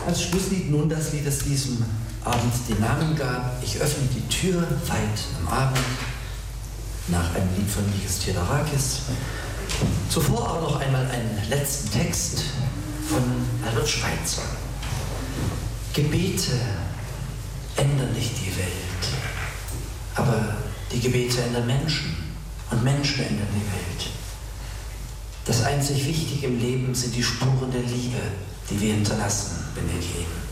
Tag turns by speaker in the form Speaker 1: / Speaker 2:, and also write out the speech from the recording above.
Speaker 1: als Schlusslied nun das Lied, das diesem Abend den Namen gab: Ich öffne die Tür weit am Abend, nach einem Lied von Mikis Theodorakis. Zuvor aber noch einmal einen letzten Text von Albert Schweitzer. Gebete ändern nicht die Welt, aber die Gebete ändern Menschen und Menschen ändern die Welt. Das einzig Wichtige im Leben sind die Spuren der Liebe, die wir hinterlassen, wenn wir gehen.